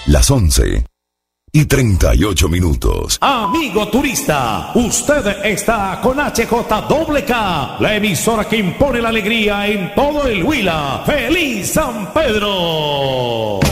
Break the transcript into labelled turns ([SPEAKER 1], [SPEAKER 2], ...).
[SPEAKER 1] Las 11:38.
[SPEAKER 2] Amigo turista, usted está con HJWK, la emisora que impone la alegría en todo el Huila. ¡Feliz San Pedro!